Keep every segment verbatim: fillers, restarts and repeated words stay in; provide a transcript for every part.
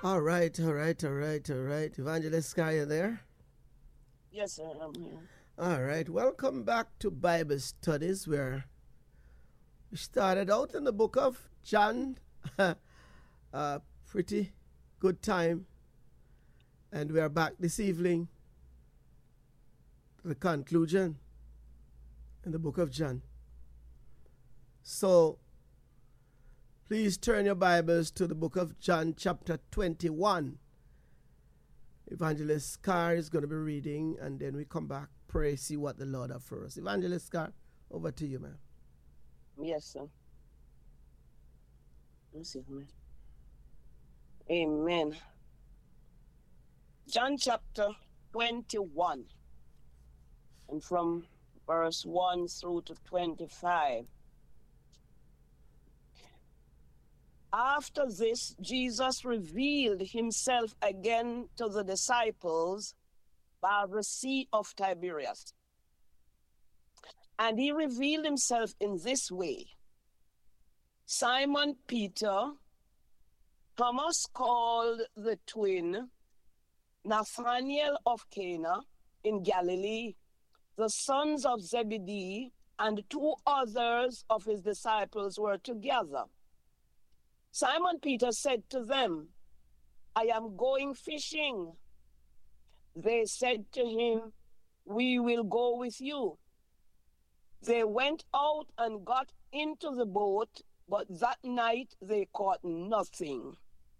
All right, all right, all right, all right. Evangelist Sky, you there? Yes, sir, I'm here. All right, welcome back to Bible Studies, where we started out in the book of John. uh, pretty good time. And we are back this evening to the conclusion in the book of John. So, please turn your Bibles to the book of John, chapter twenty-one. Evangelist Carr is going to be reading, and then we come back, pray, see what the Lord has for us. Evangelist Carr, over to you, man. Yes, sir. Let's see, man. Amen. John chapter twenty-one, and from verse one through to twenty-five. After this, Jesus revealed himself again to the disciples by the Sea of Tiberias. And he revealed himself in this way: Simon Peter, Thomas called the twin, Nathanael of Cana in Galilee, the sons of Zebedee, and two others of his disciples were together. Simon Peter said to them, "I am going fishing." They said to him, "We will go with you." They went out and got into the boat, but that night they caught nothing.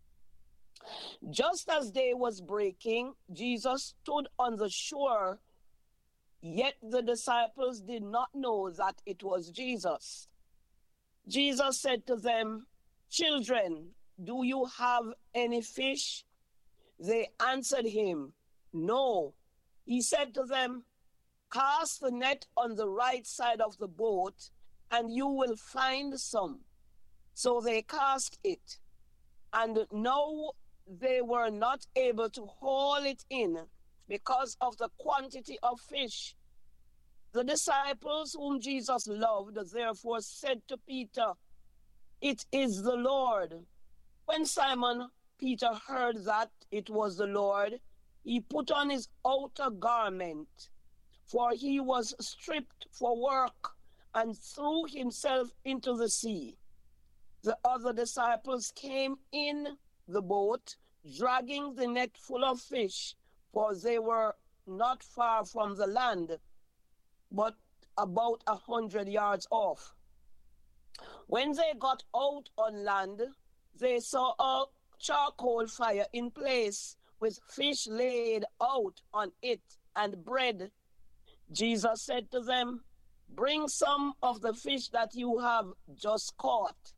Just as day was breaking, Jesus stood on the shore, yet the disciples did not know that it was Jesus. Jesus said to them, "Children, do you have any fish?" They answered him, "No." He said to them, "Cast the net on the right side of the boat, and you will find some." So they cast it, and now they were not able to haul it in because of the quantity of fish. The disciples whom Jesus loved therefore said to Peter, "It is the Lord." When Simon Peter heard that it was the Lord, he put on his outer garment, for he was stripped for work, and threw himself into the sea. The other disciples came in the boat, dragging the net full of fish, for they were not far from the land, but about a hundred yards off. When they got out on land, they saw a charcoal fire in place, with fish laid out on it and bread. Jesus said to them, "Bring some of the fish that you have just caught."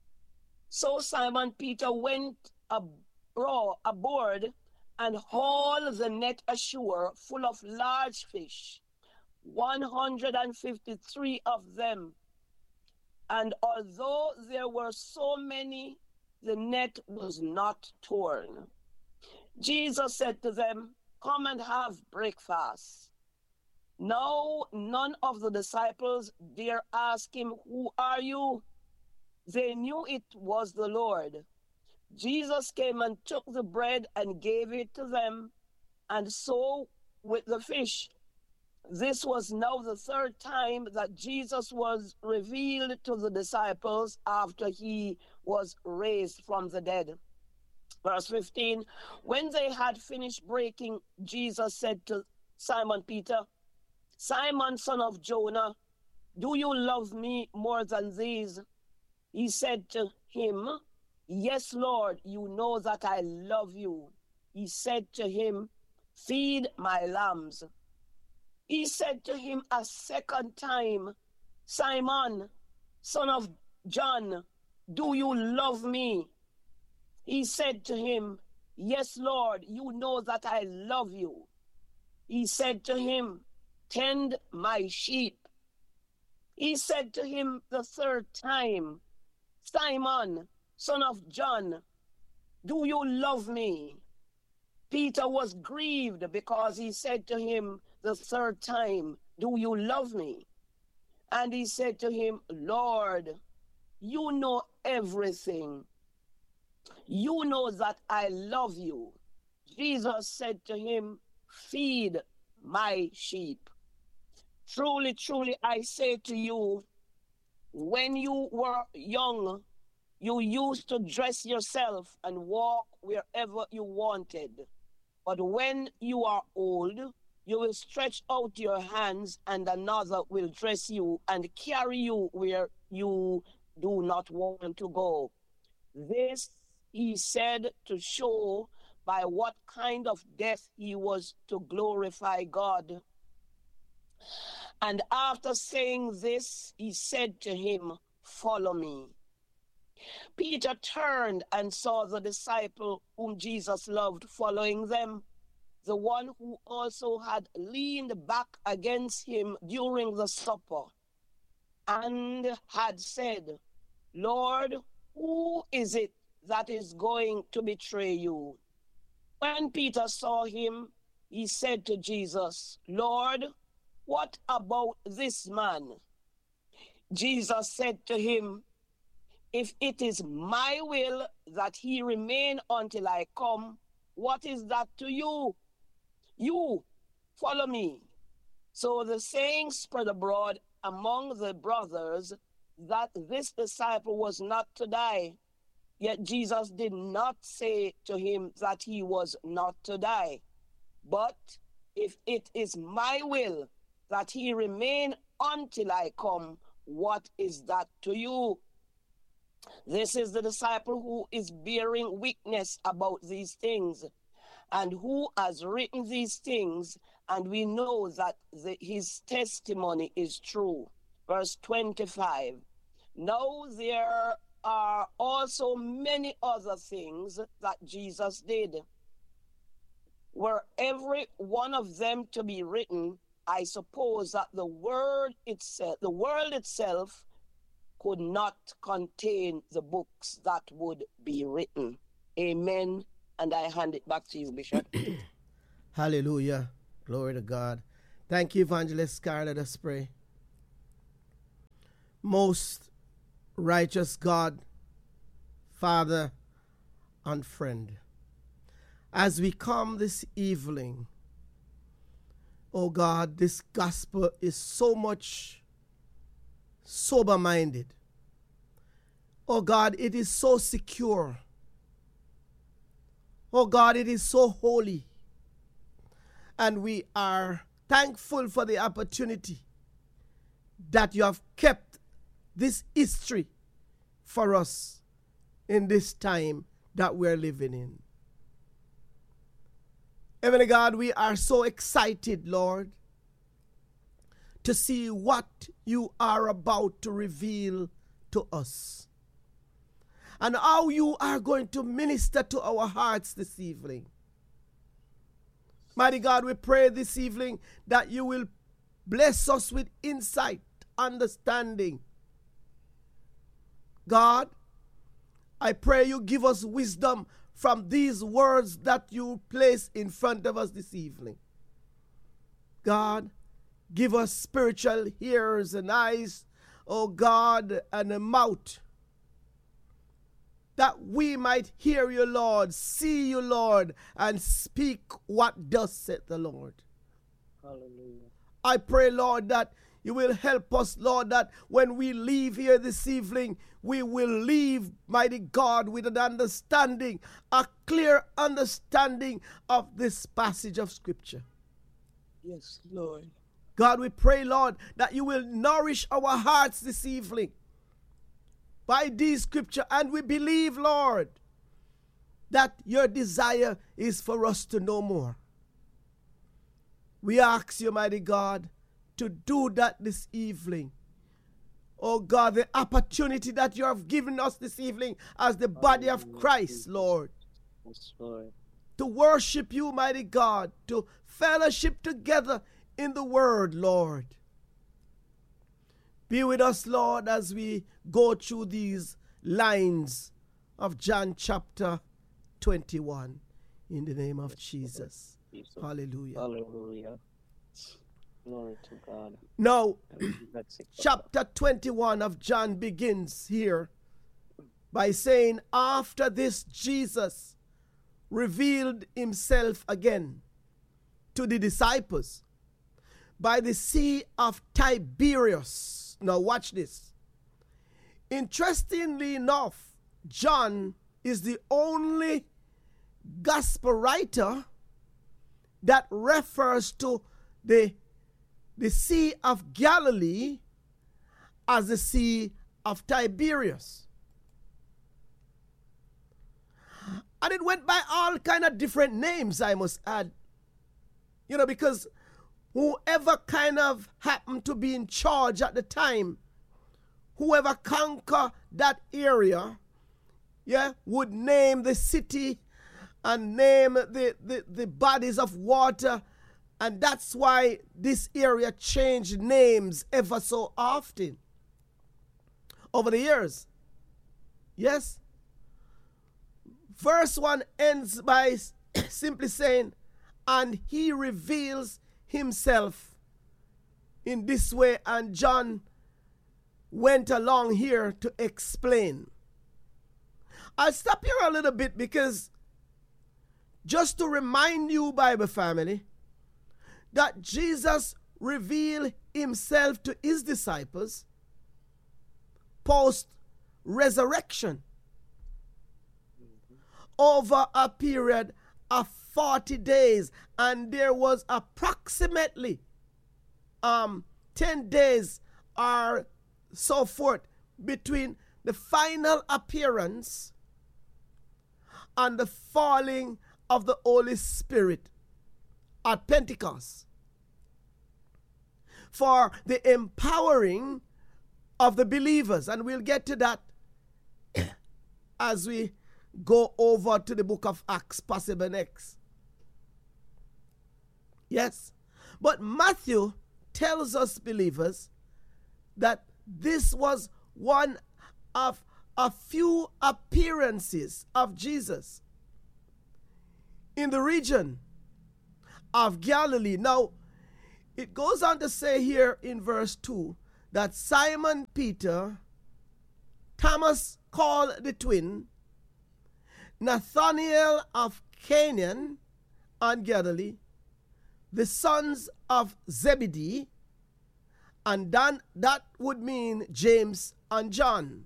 So Simon Peter went abro- aboard and hauled the net ashore full of large fish, one hundred fifty-three of them. And although there were so many, the net was not torn. Jesus said to them, "Come and have breakfast." Now none of the disciples dare ask him, "Who are you?" They knew it was the Lord. Jesus came and took the bread and gave it to them, and so with the fish. This was now the third time that Jesus was revealed to the disciples after he was raised from the dead. Verse fifteen, when they had finished breaking, Jesus said to Simon Peter, "Simon, son of Jonah, do you love me more than these?" He said to him, "Yes, Lord, you know that I love you." He said to him, "Feed my lambs." He said to him a second time, "Simon, son of John, do you love me?" He said to him, "Yes, Lord, you know that I love you." He said to him, "Tend my sheep." He said to him the third time, "Simon, son of John, do you love me?" Peter was grieved because he said to him the third time, "Do you love me?" And he said to him, "Lord, you know everything. You know that I love you. Jesus said to him, feed my sheep. Truly, truly, I say to you, when you were young, you used to dress yourself and walk wherever you wanted. But when you are old, you will stretch out your hands, and another will dress you and carry you where you do not want to go. This he said to show by what kind of death he was to glorify God. And after saying this, he said to him, follow me. Peter turned and saw the disciple whom Jesus loved following them, the one who also had leaned back against him during the supper, and had said, Lord, who is it that is going to betray you? When Peter saw him, he said to Jesus, Lord, what about this man? Jesus said to him, if it is my will that he remain until I come, what is that to you? You, follow me. So the saying spread abroad among the brothers that this disciple was not to die. Yet Jesus did not say to him that he was not to die. But if it is my will that he remain until I come, what is that to you? This is the disciple who is bearing witness about these things, and who has written these things, and we know that the, his testimony is true. Verse twenty-five. Now there are also many other things that Jesus did. Were every one of them to be written, I suppose that the word itself, the world itself, could not contain the books that would be written. Amen. And I hand it back to you, Bishop. Hallelujah. Glory to God. Thank you, Evangelist Scarlett. Let us pray. Most righteous God, Father, and friend, as we come this evening, oh God, this gospel is so much sober-minded. Oh God, it is so secure. Oh God, it is so holy. And we are thankful for the opportunity that you have kept this history for us in this time that we're living in. Heavenly God, we are so excited, Lord, to see what you are about to reveal to us, and how you are going to minister to our hearts this evening. Mighty God, we pray this evening that you will bless us with insight, understanding. God, I pray you give us wisdom from these words that you place in front of us this evening. God, give us spiritual ears and eyes, oh God, and a mouth, that we might hear you, Lord, see you, Lord, and speak what does said the Lord. Hallelujah. I pray, Lord, that you will help us, Lord, that when we leave here this evening, we will leave, mighty God, with an understanding, a clear understanding of this passage of Scripture. Yes, Lord. God, we pray, Lord, that you will nourish our hearts this evening by these Scripture, and we believe, Lord, that your desire is for us to know more. We ask you, mighty God, to do that this evening. Oh God, the opportunity that you have given us this evening as the body of Christ, Lord. Yes, Lord. To worship you, mighty God, to fellowship together in the word, Lord. Be with us, Lord, as we go through these lines of John chapter twenty-one. In the name of Jesus. Jesus. Hallelujah. Hallelujah. Glory to God. Now, chapter twenty-one of John begins here by saying, after this, Jesus revealed himself again to the disciples by the Sea of Tiberias. Now watch this. Interestingly enough, John is the only gospel writer that refers to the, the Sea of Galilee as the Sea of Tiberias. And it went by all kind of different names, I must add. You know, because whoever kind of happened to be in charge at the time, whoever conquered that area, yeah, would name the city and name the, the, the bodies of water. And that's why this area changed names ever so often over the years. Yes? Verse one ends by simply saying, and he reveals himself in this way. And John went along here to explain. I'll stop here a little bit because just to remind you, Bible family, that Jesus revealed himself to his disciples post-resurrection over a period of forty days, and there was approximately um, ten days or so forth between the final appearance and the falling of the Holy Spirit at Pentecost for the empowering of the believers. And we'll get to that as we go over to the book of Acts, possible next. Yes. But Matthew tells us, believers, that this was one of a few appearances of Jesus in the region of Galilee. Now, it goes on to say here in verse two that Simon Peter, Thomas called the twin, Nathanael of Canaan and Galilee, the sons of Zebedee, and then that would mean James and John,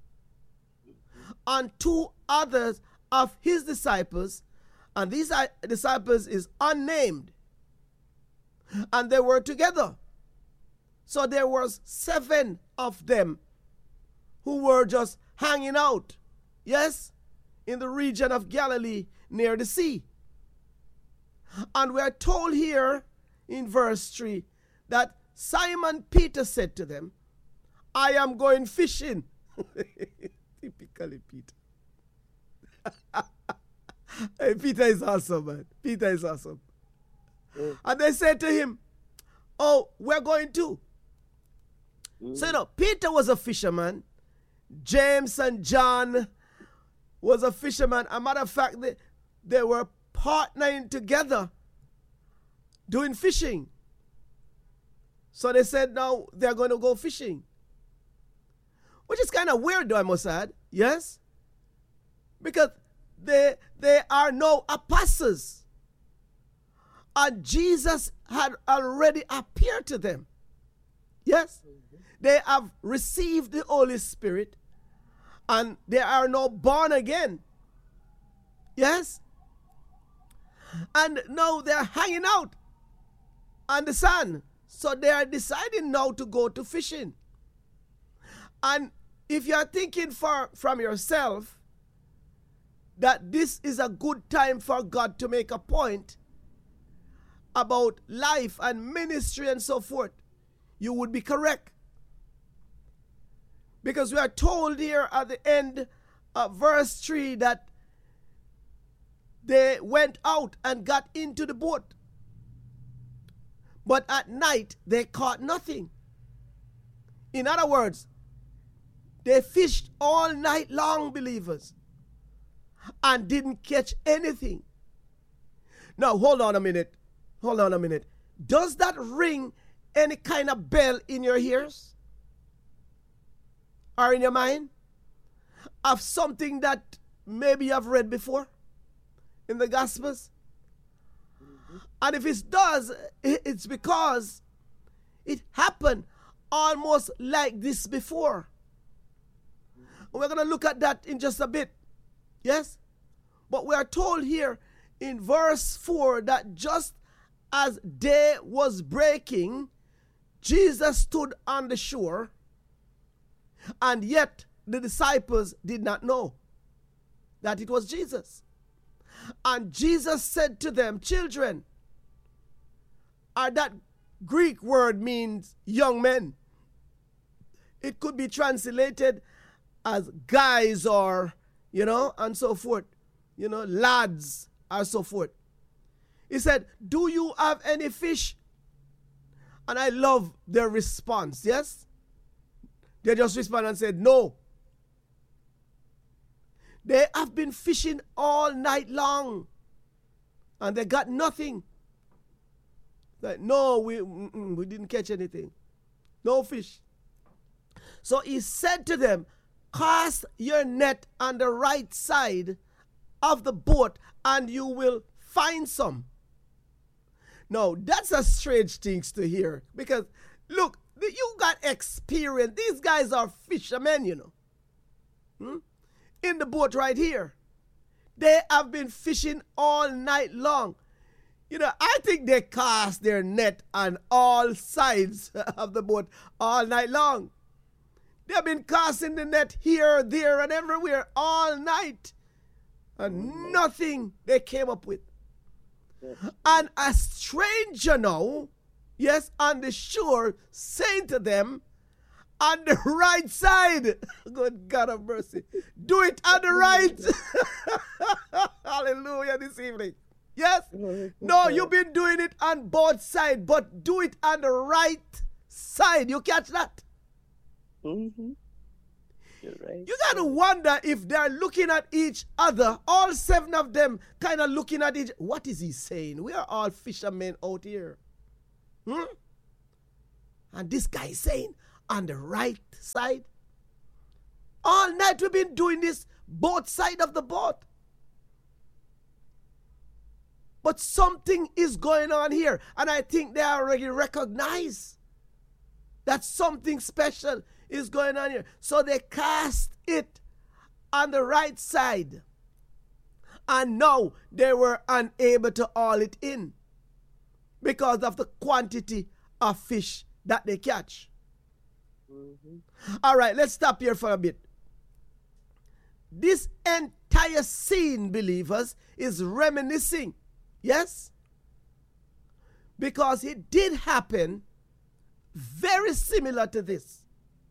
and two others of his disciples, and these disciples is unnamed, and they were together. So there was seven of them who were just hanging out, yes, in the region of Galilee near the sea. And we are told here in verse three that Simon Peter said to them, I am going fishing. Typically Peter. Hey, Peter is awesome, man. Peter is awesome. Mm. And they said to him, oh, we're going too. Mm. So, you know, Peter was a fisherman. James and John was a fisherman. As a matter of fact, they, they were partnering together doing fishing. So they said now they're going to go fishing. Which is kind of weird though, I must add. Yes? Because they, they are no apostles. And Jesus had already appeared to them. Yes? They have received the Holy Spirit and they are now born again. Yes? And now they're hanging out on the sun. So they are deciding now to go to fishing. And if you are thinking for, from yourself that this is a good time for God to make a point about life and ministry and so forth, you would be correct. Because we are told here at the end of verse three that they went out and got into the boat. But at night, they caught nothing. In other words, they fished all night long, believers, and didn't catch anything. Now, hold on a minute. Hold on a minute. Does that ring any kind of bell in your ears? Or in your mind? of something that maybe you have read before in the Gospels? Mm-hmm. And if it does, it's because it happened almost like this before. Mm-hmm. We're going to look at that in just a bit. Yes? But we are told here in verse four that just as day was breaking, Jesus stood on the shore, and yet the disciples did not know that it was Jesus. And Jesus said to them, children, or that Greek word means young men. It could be translated as guys or, you know, and so forth. You know, lads and so forth. He said, do you have any fish? And I love their response, yes? They just respond and said, no. They have been fishing all night long, and they got nothing. Like, no, we, we didn't catch anything. No fish. So he said to them, cast your net on the right side of the boat, and you will find some. Now, that's a strange thing to hear, because, look, you got experience. These guys are fishermen, you know. Hmm? In the boat right here. They have been fishing all night long. You know, I think they cast their net on all sides of the boat all night long. They've been casting the net here, there, and everywhere all night. And nothing they came up with. And a stranger now, yes, on the shore, saying to them, on the right side, good God of mercy, do it on the right. Hallelujah, this evening. Yes? No, you've been doing it on both sides, but do it on the right side. You catch that? Mm-hmm. You're right. You got to wonder if they're looking at each other, all seven of them kind of looking at each. What is he saying? We are all fishermen out here. Hmm? And this guy is saying, on the right side. All night we've been doing this, both sides of the boat. But something is going on here. And I think they already recognize that something special is going on here. So they cast it on the right side. And now they were unable to haul it in because of the quantity of fish that they catch. Mm-hmm. All right, let's stop here for a bit. This entire scene, believers, is reminiscing. Yes? Because it did happen very similar to this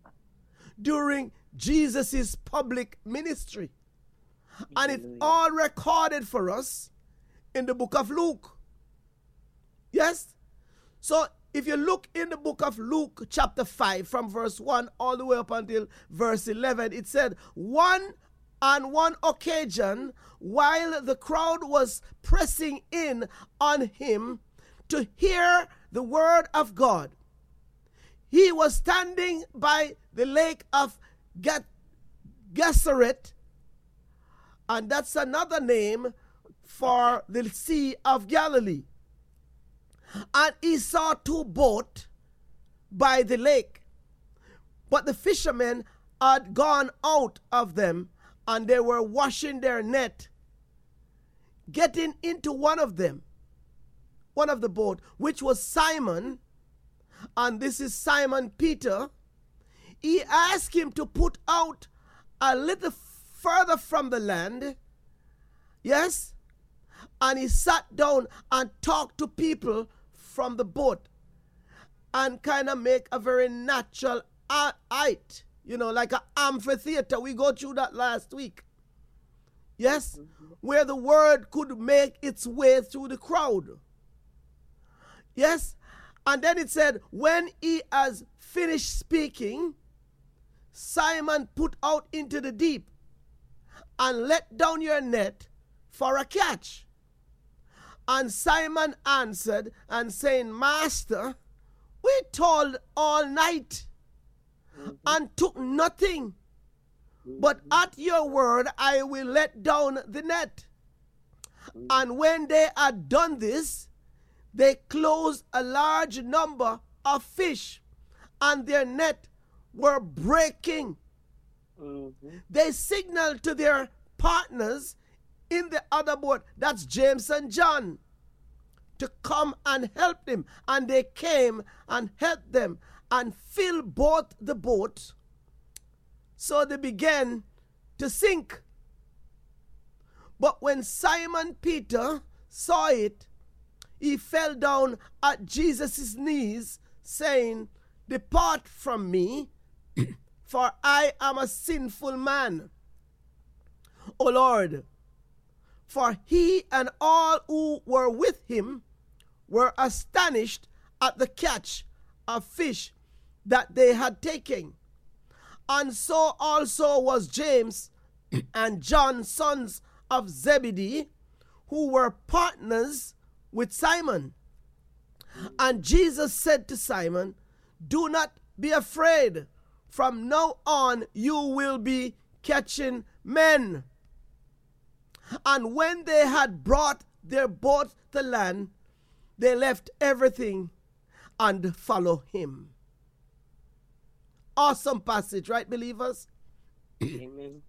during Jesus' public ministry. And it's all recorded for us in the book of Luke. Yes? So if you look in the book of Luke chapter five from verse one all the way up until verse eleven, it said, one on one occasion, while the crowd was pressing in on him to hear the word of God, he was standing by the lake of Gennesaret, and that's another name for the Sea of Galilee. And he saw two boats by the lake, but the fishermen had gone out of them, and they were washing their net. Getting into one of them, one of the boat, which was Simon, and this is Simon Peter, he asked him to put out a little further from the land. Yes? And he sat down and talked to people from the boat and kind of make a very natural height, you know, like an amphitheater. We go through that last week. Yes? Mm-hmm. Where the word could make its way through the crowd. Yes? And then it said, when he has finished speaking, Simon put out into the deep and let down your net for a catch. And Simon answered and saying, Master, we toiled all night mm-hmm. and took nothing. But at your word I will let down the net. And when they had done this, they closed a large number of fish, and their net were breaking. Mm-hmm. They signaled to their partners in the other boat, that's James and John, to come and help them. And they came and helped them and filled both the boats. So they began to sink. But when Simon Peter saw it, he fell down at Jesus' knees, saying, "Depart from me, for I am a sinful man, O Lord." For he and all who were with him were astonished at the catch of fish that they had taken. And so also was James and John, sons of Zebedee, who were partners with Simon. And Jesus said to Simon, "Do not be afraid. From now on you will be catching men." And when they had brought their boat to land, they left everything and followed him. Awesome passage, right, believers? Amen.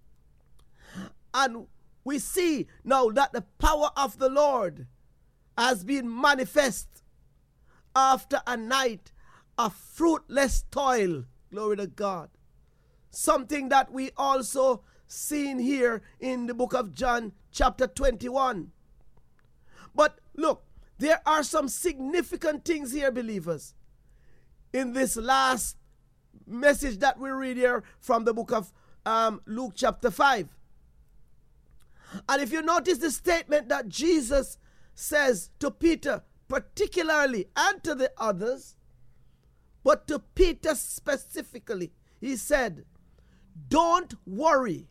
And we see now that the power of the Lord has been manifest after a night of fruitless toil. Glory to God. Something that we also seen here in the book of John chapter twenty-one. But look, there are some significant things here, believers, in this last message that we read here from the book of um, Luke chapter five. And if you notice the statement that Jesus says to Peter particularly and to the others, but to Peter specifically, he said, "Don't worry.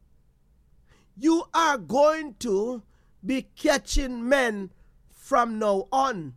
You are going to be catching men from now on."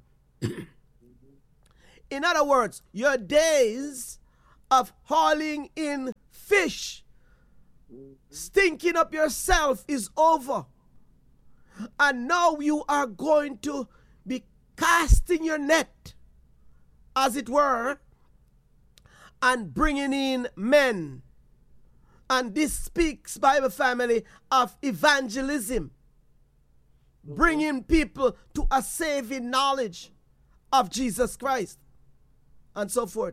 In other words, your days of hauling in fish, stinking up yourself, is over. And now you are going to be casting your net, as it were, and bringing in men. And this speaks, Bible family, of evangelism. Mm-hmm. Bringing people to a saving knowledge of Jesus Christ. And so forth.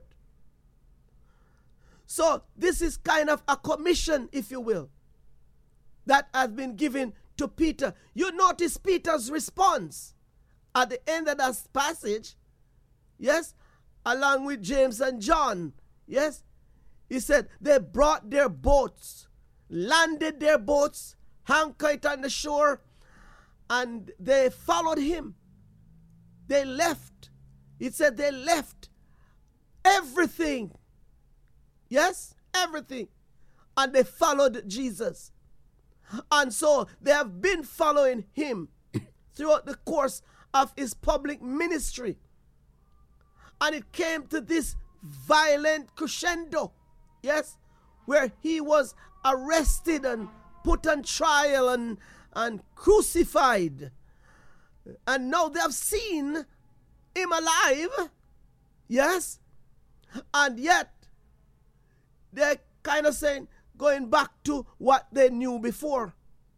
So this is kind of a commission, if you will, that has been given to Peter. You notice Peter's response at the end of that passage. Yes? Along with James and John. Yes? He said they brought their boats, landed their boats, anchored on the shore, and they followed him. They left. It said they left everything. Yes, everything. And they followed Jesus. And so they have been following him throughout the course of his public ministry. And it came to this violent crescendo. Yes, where he was arrested and put on trial and, and crucified. And now they have seen him alive. Yes. And yet, they're kind of saying, going back to what they knew before.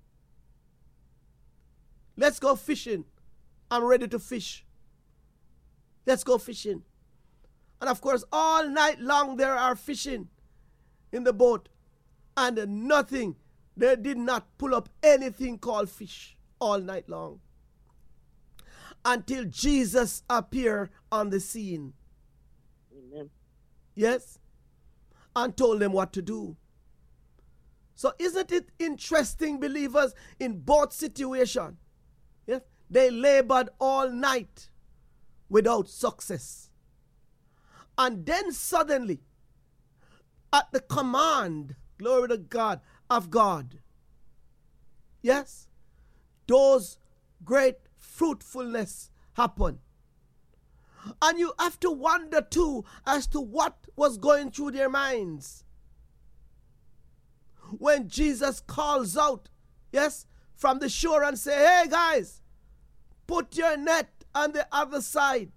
Let's go fishing. I'm ready to fish. Let's go fishing. And of course, all night long they are fishing in the boat, and nothing, they did not pull up anything called fish all night long until Jesus appeared on the scene. Amen. Yes, and told them what to do. So isn't it interesting, believers, in both situations? Yes, they labored all night without success, and then suddenly, at the command, glory to God, of God, yes, those great fruitfulness happen. And you have to wonder too as to what was going through their minds. when Jesus calls out, yes, from the shore and say, hey guys, put your net on the other side.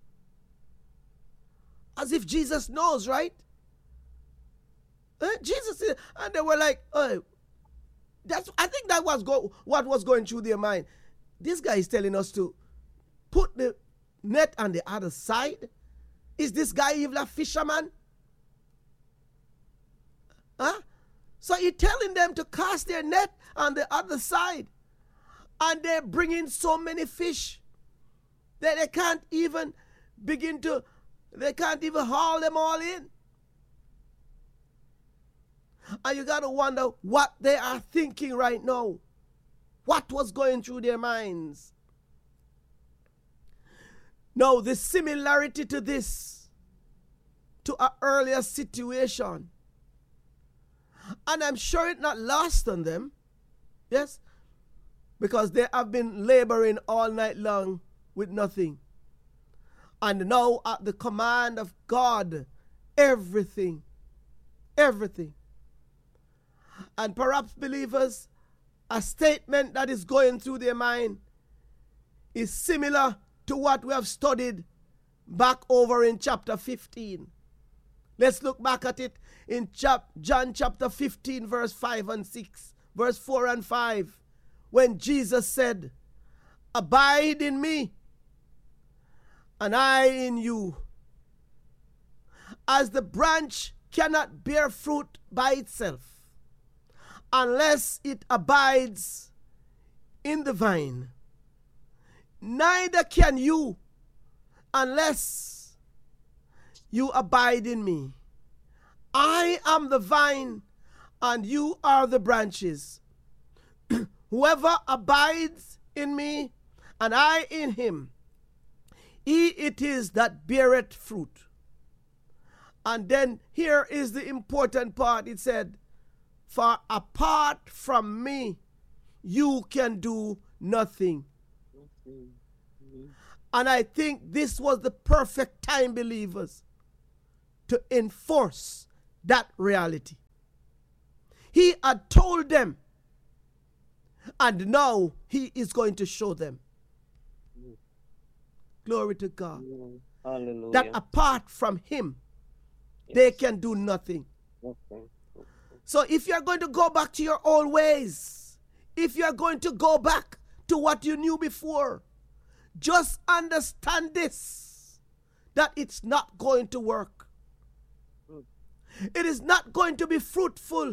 As if Jesus knows, right? Eh? Jesus, and they were like, oh, that's, I think that was go, what was going through their mind. This guy is telling us to put the net on the other side. Is this guy even a fisherman? Huh? So he's telling them to cast their net on the other side. And they're bringing so many fish that they can't even begin to, they can't even haul them all in. And you got to wonder what they are thinking right now. What was going through their minds? Now, the similarity to this, to an earlier situation, and I'm sure it's not lost on them, yes, because they have been laboring all night long with nothing. And now at the command of God, everything, everything. And perhaps, believers, a statement that is going through their mind is similar to what we have studied back over in chapter fifteen. Let's look back at it in chap- John chapter fifteen, verse five and six, verse four and five, when Jesus said, abide in me, and I in you. As the branch cannot bear fruit by itself, unless it abides in the vine, neither can you unless you abide in me. I am the vine, and you are the branches. Whoever abides in me, and I in him, he it is that beareth fruit. And then here is the important part. It said, for apart from me, you can do nothing. And I think this was the perfect time, believers, to enforce that reality. He had told them, and now he is going to show them. Glory to God. Hallelujah. That apart from him, yes, they can do nothing. Okay. So if you're going to go back to your old ways, if you're going to go back to what you knew before, just understand this, that it's not going to work. Mm. It is not going to be fruitful.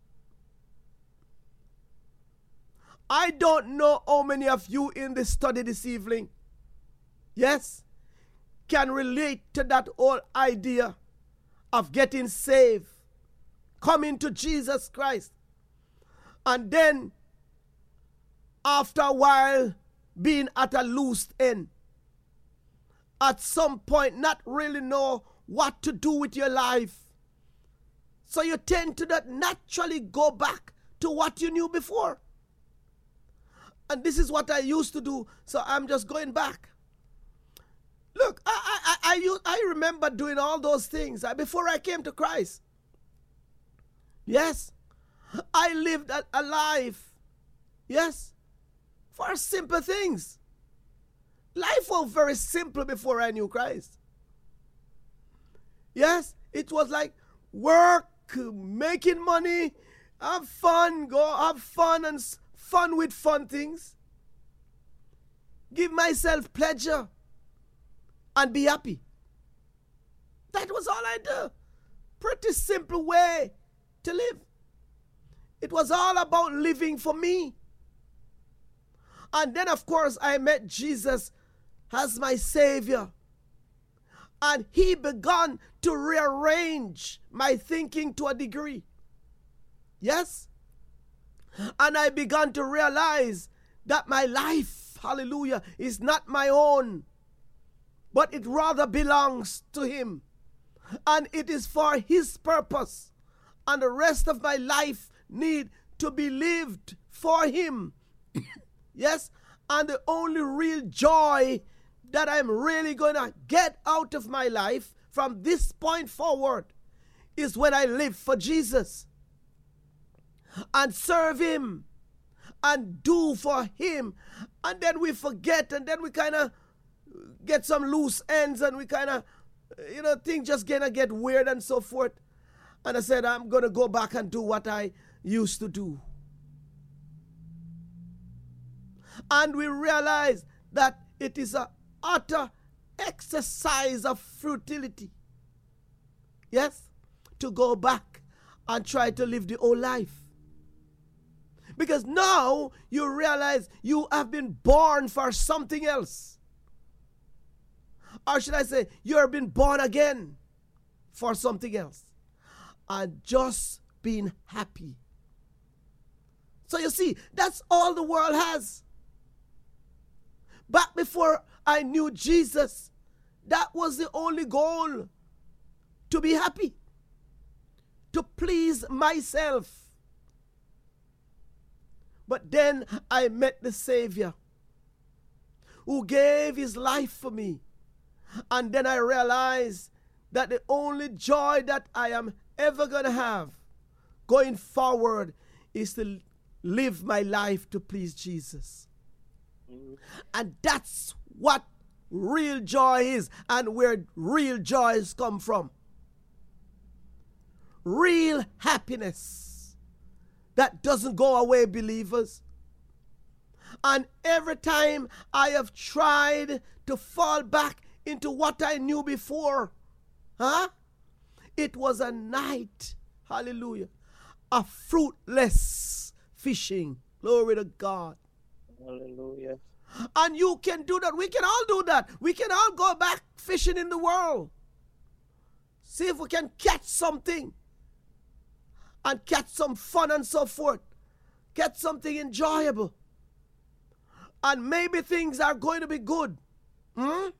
I don't know how many of you in this study this evening, yes, can relate to that whole idea of getting saved, coming to Jesus Christ, and then after a while being at a loose end. At some point not really know what to do with your life. So you tend to not naturally go back to what you knew before. And this is what I used to do, so I'm just going back. Look, I I I, I, I remember doing all those things before I came to Christ. Yes, I lived a, a life, yes, for simple things. Life was very simple before I knew Christ. Yes, it was like work, making money, have fun, go have fun and fun with fun things. Give myself pleasure and be happy. That was all I do. Pretty simple way to live. It was all about living for me. And then, of course, I met Jesus as my Savior. And he began to rearrange my thinking to a degree. Yes? And I began to realize that my life, hallelujah, is not my own, but it rather belongs to him. And it is for his purpose. And the rest of my life need to be lived for him. Yes? And the only real joy that I'm really going to get out of my life from this point forward is when I live for Jesus. and serve him and do for him. And then we forget, and then we kind of get some loose ends, and we kind of, you know, things just gonna get weird and so forth. And I said, I'm going to go back and do what I used to do. And we realize that it is an utter exercise of futility. Yes? To go back and try to live the old life. Because now you realize you have been born for something else. Or should I say, you have been born again for something else. And just being happy. So you see, that's all the world has. Back before I knew Jesus, that was the only goal. To be happy. To please myself. But then I met the Savior, who gave his life for me. And then I realized that the only joy that I am ever going to have going forward is to live my life to please Jesus. Mm-hmm. And that's what real joy is, and where real joys come from. Real happiness that doesn't go away, believers. And every time I have tried to fall back into what I knew before, huh? It was a night, hallelujah, of fruitless fishing. Glory to God. Hallelujah. And you can do that. We can all do that. We can all go back fishing in the world. See if we can catch something. And catch some fun and so forth. Catch something enjoyable. And maybe things are going to be good. Hmm?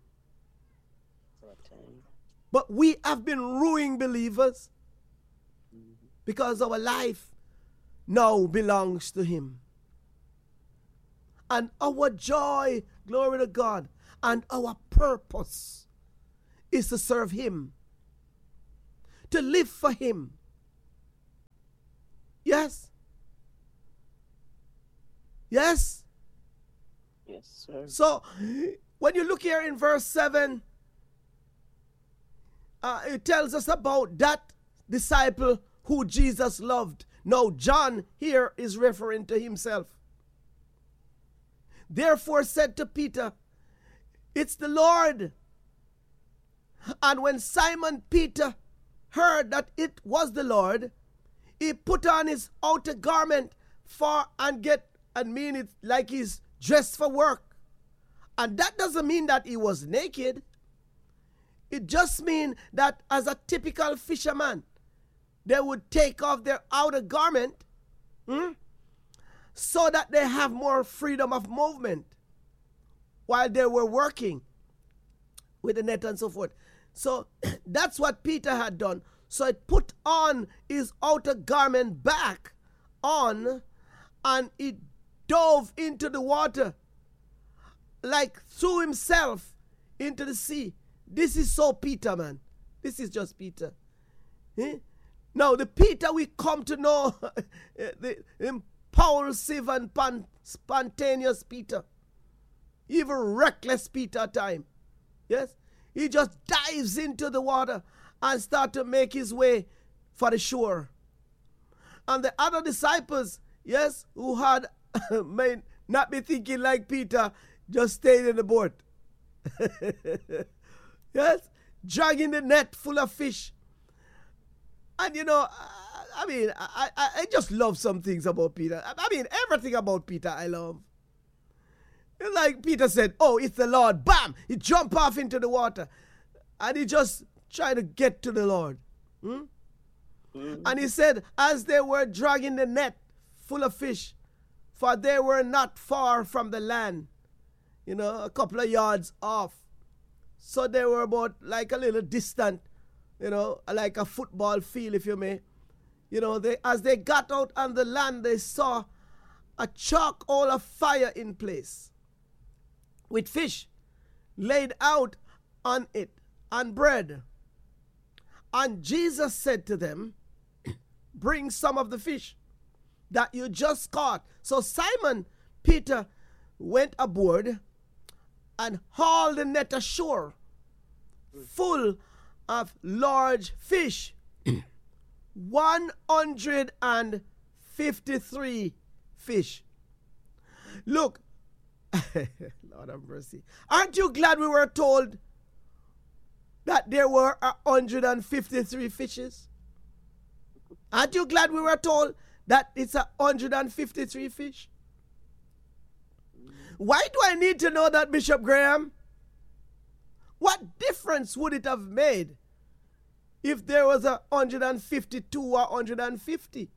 But we have been ruining, believers, because our life now belongs to him. And our joy, glory to God, and our purpose is to serve him, to live for him. Yes? Yes? Yes, sir. So, when you look here in verse seven, Uh, it tells us about that disciple who Jesus loved. Now, John here is referring to himself. Therefore said to Peter, it's the Lord. And when Simon Peter heard that it was the Lord, he put on his outer garment for and get, and mean it like he's dressed for work. And that doesn't mean that he was naked. It just means that as a typical fisherman, they would take off their outer garment hmm, so that they have more freedom of movement while they were working with the net and so forth. So that's what Peter had done. So he put on his outer garment back on, and he dove into the water, like threw himself into the sea. This is so Peter, man. This is just Peter. Eh? Now, the Peter we come to know, the impulsive and pan, spontaneous Peter, even reckless Peter at time. Yes? He just dives into the water and start to make his way for the shore. And the other disciples, yes, who had may not be thinking like Peter, just stayed in the boat. Yes, dragging the net full of fish. And you know, I mean, I, I, I just love some things about Peter. I mean, everything about Peter I love. It's like Peter said, oh, it's the Lord. Bam! He jumped off into the water. And he just tried to get to the Lord. Hmm? Mm-hmm. And he said, as they were dragging the net full of fish, for they were not far from the land, you know, a couple of yards off. So they were about like a little distant, you know, like a football field, if you may. You know, they as they got out on the land, they saw a charcoal of fire in place with fish laid out on it and bread. And Jesus said to them, bring some of the fish that you just caught. So Simon Peter went aboard and hauled the net ashore full of large fish. one hundred fifty-three fish. Look, Lord have mercy. Aren't you glad we were told that there were one hundred fifty-three fishes? Aren't you glad we were told that it's a one hundred fifty-three fish? Why do I need to know that, Bishop Graham? What difference would it have made if there was a one hundred fifty-two or one hundred fifty?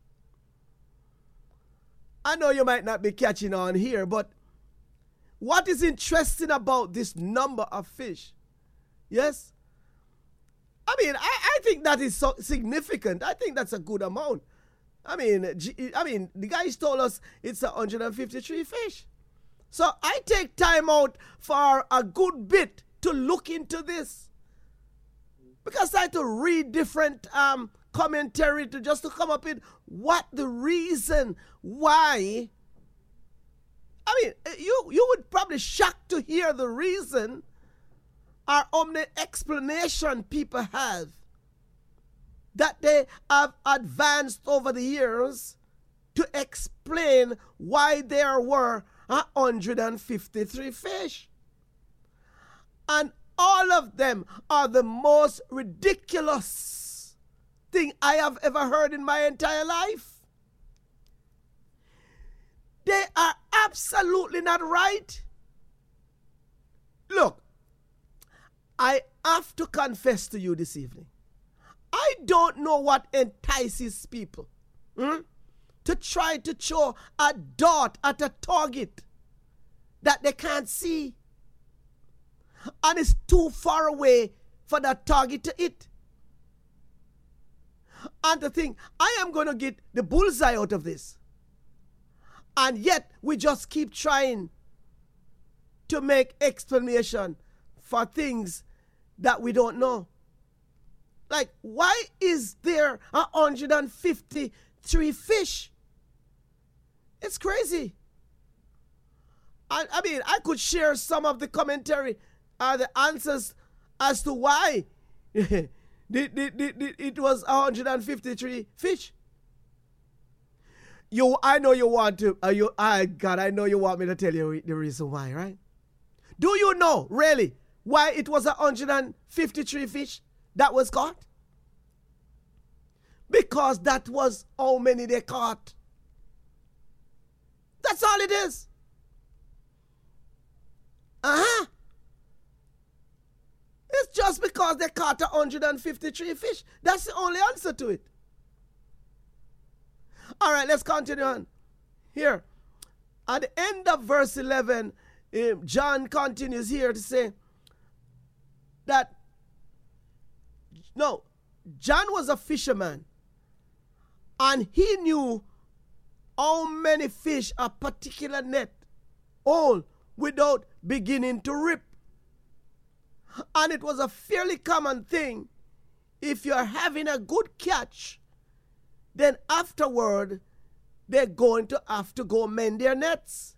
I know you might not be catching on here, but what is interesting about this number of fish? Yes? I mean, I, I think that is so significant. I think that's a good amount. I mean, I mean, the guys told us it's a one hundred fifty-three fish. So I take time out for a good bit to look into this, because I had to read different um, commentary to just to come up with what the reason why. I mean, you you would probably shocked to hear the reason or omni explanation people have that they have advanced over the years to explain why there were one hundred fifty-three fish. And all of them are the most ridiculous thing I have ever heard in my entire life. They are absolutely not right. Look, I have to confess to you this evening, I don't know what entices people hmm, to try to throw a dart at a target that they can't see, and it's too far away for that target to hit. And to think, I am going to get the bullseye out of this. And yet, we just keep trying to make explanation for things that we don't know. Like, why is there one hundred fifty-three fish? It's crazy. I, I mean, I could share some of the commentary, uh, the answers as to why the, the, the, the, it was one hundred fifty-three fish. You, I know you want to, uh, you, I, God, I know you want me to tell you the reason why, right? Do you know, really, why it was one hundred fifty-three fish that was caught? Because that was how many they caught. That's all it is. Uh-huh. It's just because they caught one hundred fifty-three fish. That's the only answer to it. All right, let's continue on. Here, at the end of verse eleven, um, John continues here to say that, no, John was a fisherman, and he knew how many fish a particular net hold without beginning to rip. And it was a fairly common thing. If you're having a good catch, then afterward, they're going to have to go mend their nets.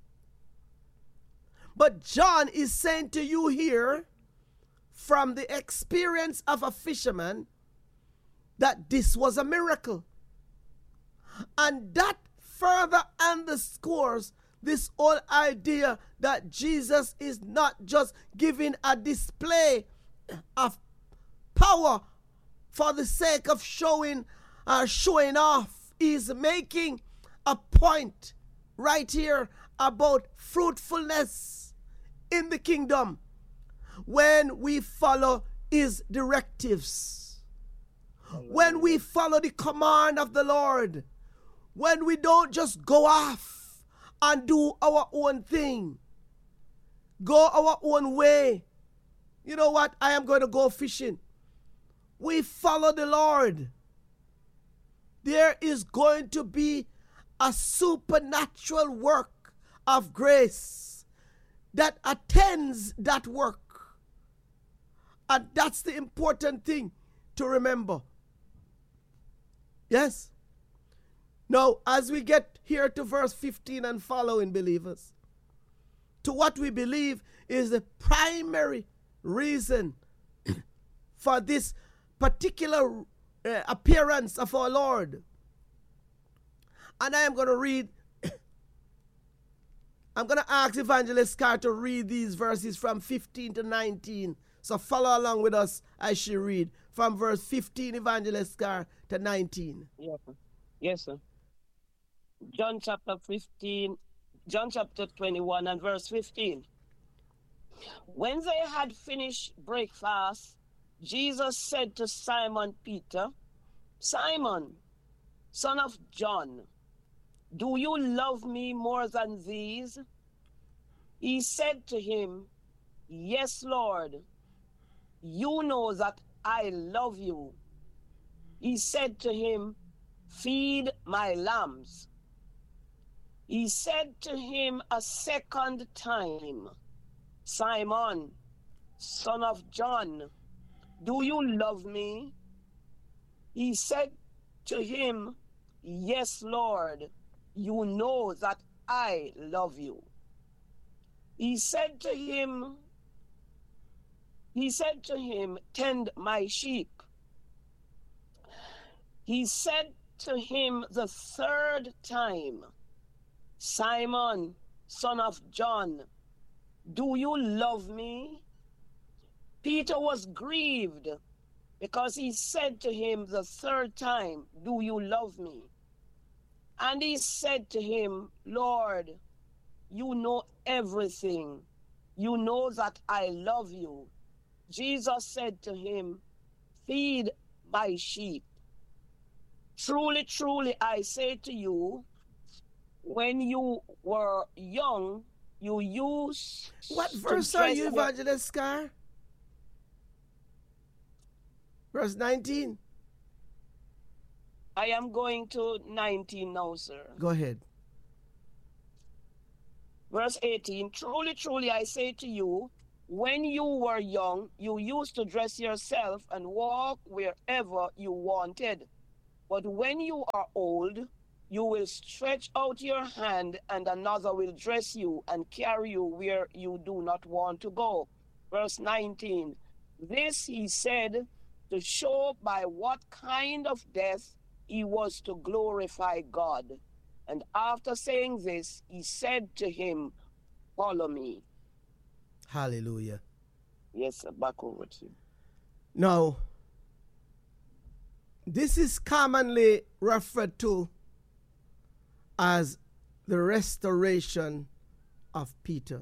But John is saying to you here, from the experience of a fisherman, that this was a miracle. And that further underscores this whole idea that Jesus is not just giving a display of power for the sake of showing uh, showing off. He's making a point right here about fruitfulness in the kingdom when we follow his directives, when we follow the command of the Lord, when we don't just go off and do our own thing, go our own way. You know what? I am going to go fishing. We follow the Lord. There is going to be a supernatural work of grace that attends that work. And that's the important thing to remember. Yes. Now, as we get here to verse fifteen and following, believers, to what we believe is the primary reason for this particular uh, appearance of our Lord. And I am going to read, I'm going to ask Evangelist Carr to read these verses from fifteen to nineteen. So follow along with us as she read from verse fifteen, Evangelist Carr, to nineteen. Yes, sir. Yes, sir. John chapter fifteen, John chapter twenty-one and verse fifteen. When they had finished breakfast, Jesus said to Simon Peter, Simon, son of John, do you love me more than these? He said to him, Yes, Lord, you know that I love you. He said to him, Feed my lambs. He said to him a second time, Simon, son of John, do you love me? He said to him, Yes, Lord, you know that I love you. He said to him, he said to him, Tend my sheep. He said to him the third time, Simon, son of John, do you love me? Peter was grieved because he said to him the third time, Do you love me? And he said to him, Lord, you know everything. You know that I love you. Jesus said to him, Feed my sheep. Truly, truly, I say to you, when you were young, you used What verse are you, Evangelist Carr? Verse nineteen. I am going to nineteen now, sir. Go ahead. Verse eighteen. Truly, truly, I say to you, when you were young, you used to dress yourself and walk wherever you wanted. But when you are old, you will stretch out your hand and another will dress you and carry you where you do not want to go. Verse nineteen. This he said to show by what kind of death he was to glorify God. And after saying this, he said to him, Follow me. Hallelujah. Yes, sir. Back over to you. Now, this is commonly referred to as the restoration of Peter.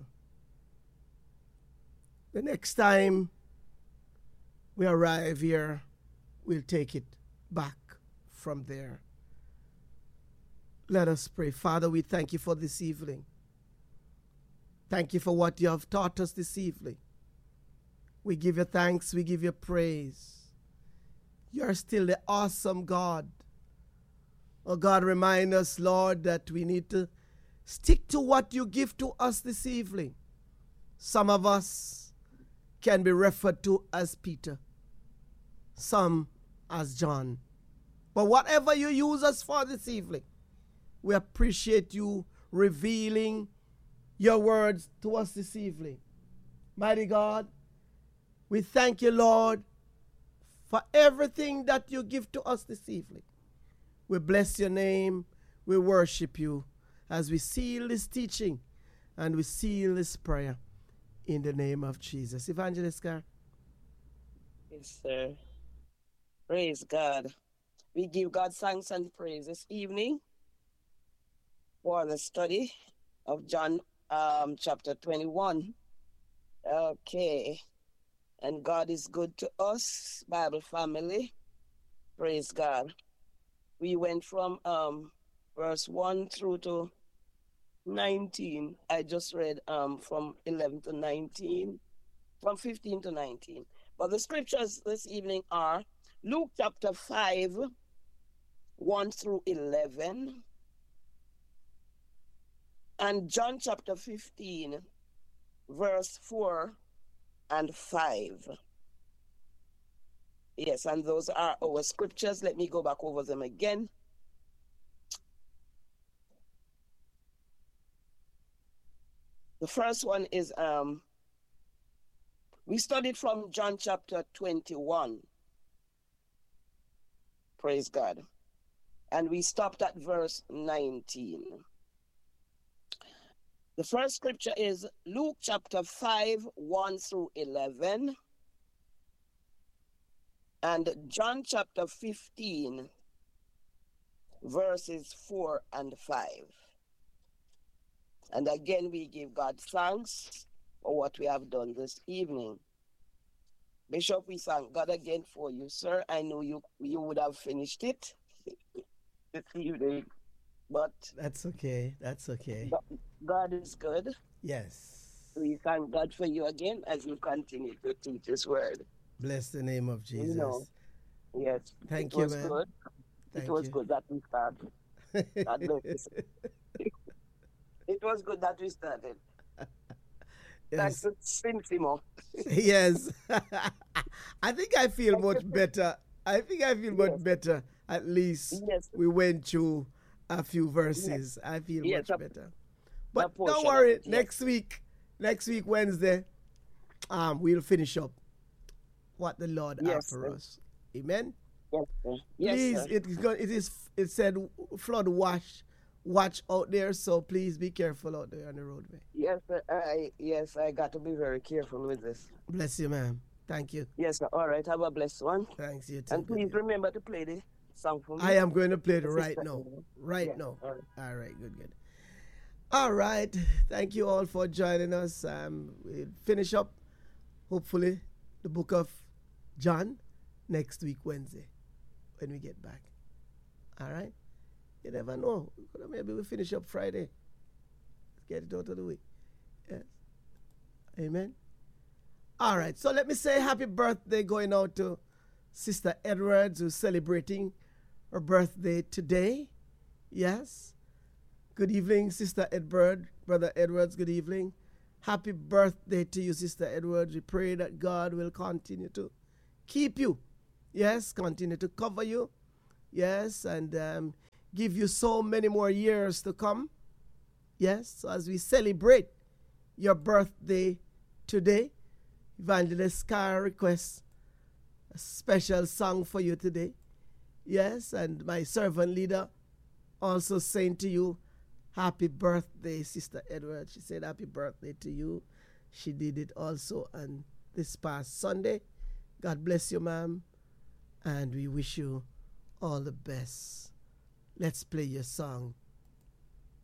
The next time we arrive here, we'll take it back from there. Let us pray. Father, we thank you for this evening. Thank you for what you have taught us this evening. We give you thanks. We give you praise. You are still the awesome God. Oh God, remind us, Lord, that we need to stick to what you give to us this evening. Some of us can be referred to as Peter, some as John. But whatever you use us for this evening, we appreciate you revealing your words to us this evening. Mighty God, we thank you, Lord, for everything that you give to us this evening. We bless your name. We worship you as we seal this teaching and we seal this prayer in the name of Jesus. Evangelist Carr. Yes, sir. Praise God. We give God thanks and praise this evening for the study of John um, chapter twenty-one. Okay. And God is good to us, Bible family. Praise God. We went from um, verse one through to nineteen. I just read um, from eleven to nineteen, from fifteen to nineteen. But the scriptures this evening are Luke chapter five, one through eleven, and John chapter fifteen, verse four and five. Yes, and those are our scriptures. Let me go back over them again. The first one is um, we studied from John chapter twenty-one. Praise God. And we stopped at verse nineteen. The first scripture is Luke chapter five, one through eleven. And John chapter fifteen, verses four and five. And again, we give God thanks for what we have done this evening. Bishop, we thank God again for you, sir. I know you you would have finished it this evening, but That's okay. That's okay. God is good. Yes. We thank God for you again as you continue to teach His word. Bless the name of Jesus. You know, yes, Thank it you, was man. good. Thank it was you. good that we started. God bless you. It was good that we started. Thanks Yes. to Simsimo. Yes. I think I feel Thank much you. better. I think I feel much Yes, better. At least yes, we went through a few yes, verses. I feel yes, much a, better. a But don't portion of worry, it, yes. next week, next week Wednesday, um, we'll finish up what the Lord has Yes, for sir. us. Amen. Yes, sir. Yes, Please, sir. it is go- it is it said flood watch watch out there, so please be careful out there on the roadway. Yes, sir. I, yes, I got to be very careful with this. Bless you, ma'am. Thank you. Yes, sir. All right. Have a blessed one. Thanks, you too. And Good please day. remember to play the song for I me. am going to play it The right sister. now. Right Yes. now. All right. All right, good, good. All right. Thank you all for joining us. Um, we'll finish up, hopefully, the book of John next week, Wednesday, when we get back. All right? You never know. Maybe we'll finish up Friday. Get it out of the way. Yes. Amen. All right. So let me say happy birthday going out to Sister Edwards, who's celebrating her birthday today. Yes. Good evening, Sister Edward. Brother Edwards, good evening. Happy birthday to you, Sister Edwards. We pray that God will continue to keep you. Yes, continue to cover you. Yes, and um, give you so many more years to come. Yes, so as we celebrate your birthday today, Evangelist Scar requests a special song for you today. Yes, and my servant leader also saying to you, happy birthday, Sister Edward. She said happy birthday to you. She did it also on this past Sunday. God bless you, ma'am. And we wish you all the best. Let's play your song